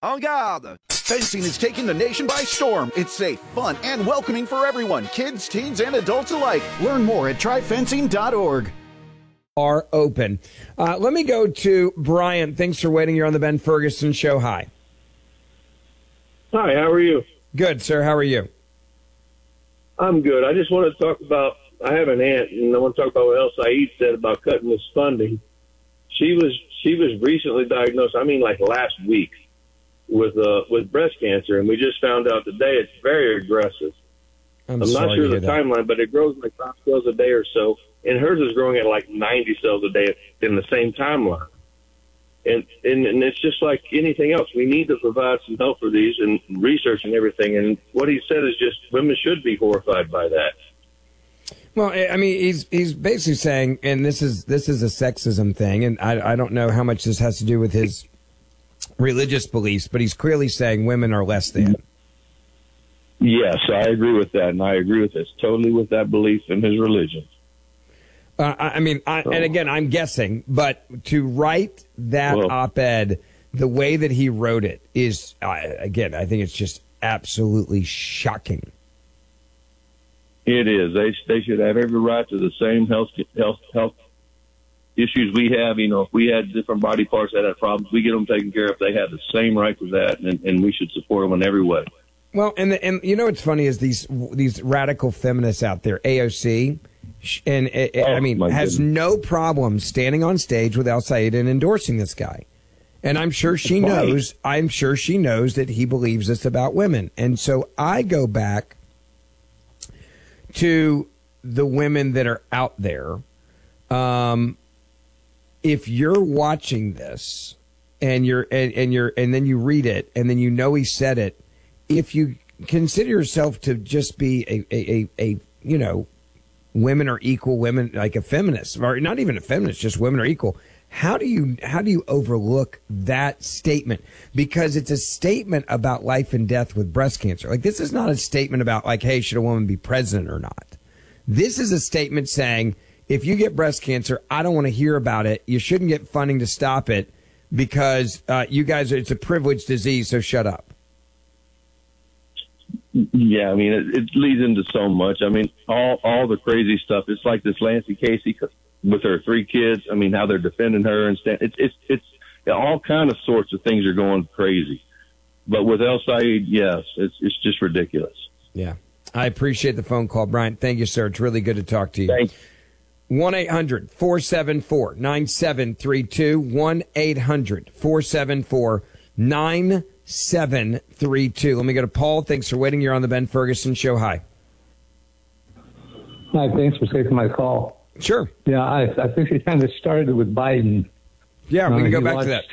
En garde! Fencing is taking the nation by storm. It's safe, fun, and welcoming for everyone, kids, teens, and adults alike. Learn more at tryfencing.org. Are open. Let me go to Brian. Thanks for waiting. You're on the Ben Ferguson Show. Hi. Hi, how are you? Good, sir. How are you? I'm good. I just want to talk about, I have an aunt, and I want to talk about what El Said said about cutting this funding. She was recently diagnosed, like last week, with breast cancer, and we just found out today it's very aggressive. I'm not sure the timeline, but it grows like 5 cells a day or so, and hers is growing at like 90 cells a day in the same timeline. And it's just like anything else. We need to provide some help for these and research and everything. And what he said is just women should be horrified by that. Well, he's basically saying, and this is a sexism thing, and I don't know how much this has to do with his religious beliefs, but he's clearly saying women are less than. Yes, I agree with that, and I agree with this totally with that belief in his religion. And again, I'm guessing, but to write that op-ed the way that he wrote it is, again, I think it's just absolutely shocking. It is. They should have every right to the same health issues we have. If we had different body parts that had problems, we get them taken care of. They have the same right to that, and we should support them in every way. Well, and what's funny is these radical feminists out there, AOC, and has no problem standing on stage with El Said and endorsing this guy. And I'm sure she knows. I'm sure she knows that he believes this about women. And so I go back to the women that are out there. If you're watching this and then you read it and then he said it, if you consider yourself to just be a women are equal, women like a feminist, or not even a feminist, just women are equal. How do you overlook that statement? Because it's a statement about life and death with breast cancer. Like, this is not a statement about like, hey, should a woman be president or not? This is a statement saying, if you get breast cancer, I don't want to hear about it. You shouldn't get funding to stop it because you guys, it's a privileged disease. So shut up. Yeah, it leads into so much. All the crazy stuff. It's like this Lancey Casey with her 3 kids. How they're defending her and it's all kind of sorts of things are going crazy. But with El Said, yes, it's just ridiculous. Yeah, I appreciate the phone call, Brian. Thank you, sir. It's really good to talk to you. Thanks. 1-800-474-9732. 1-800-474-9732. Let me go to Paul. Thanks for waiting. You're on the Ben Ferguson Show. Hi. Hi, thanks for taking my call. Sure. Yeah, I think it kind of started with Biden. Yeah, we can go back to that.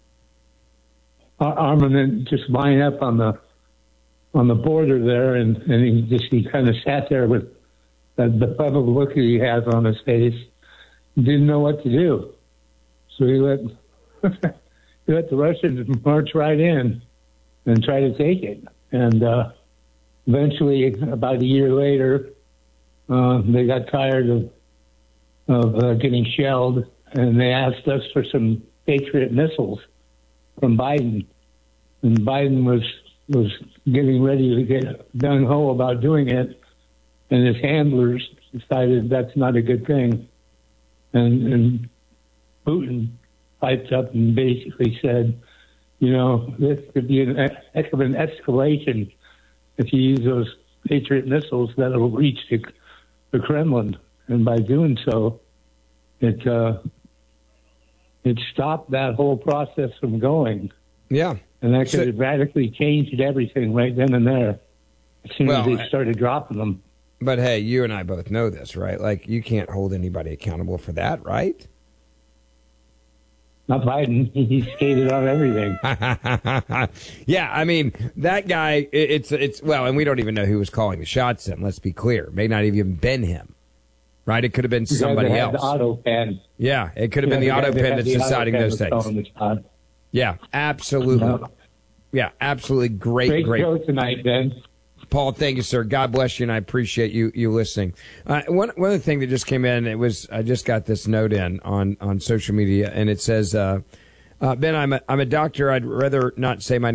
Armament just line up on the border there, and he kind of sat there with the puzzled look that he has on his face, didn't know what to do. So he let the Russians march right in and try to take it. And eventually, about a year later, they got tired of getting shelled, and they asked us for some Patriot missiles from Biden. And Biden was getting ready to get gung-ho about doing it, and his handlers decided that's not a good thing. And Putin piped up and basically said, this could be a heck of an escalation if you use those Patriot missiles that'll reach the Kremlin. And by doing so, it stopped that whole process from going. Yeah. And that could have radically changed everything right then and there as soon as they started dropping them. But hey, you and I both know this, right? Like, you can't hold anybody accountable for that, right? Not Biden. He skated on everything. Yeah, that guy, it's and we don't even know who was calling the shots then, let's be clear. It may not have even been him, right? It could have been somebody else. The auto pen. Yeah, it could have been the auto pen that's deciding those things. Yeah, absolutely. Yeah, absolutely great show tonight, Ben. Paul, thank you, sir. God bless you, and I appreciate you listening. One other thing that just came in, I just got this note in on social media, and it says, Ben, I'm a doctor. I'd rather not say my